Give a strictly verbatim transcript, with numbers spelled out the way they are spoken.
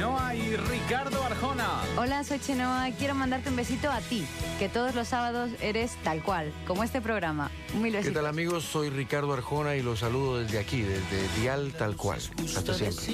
Chenoa y Ricardo Arjona. Hola, soy Chenoa. Quiero mandarte un besito a ti, que todos los sábados eres tal cual, como este programa. Mil besitos. ¿Qué tal, amigos? Soy Ricardo Arjona y los saludo desde aquí, desde Dial Tal Cual. Hasta siempre.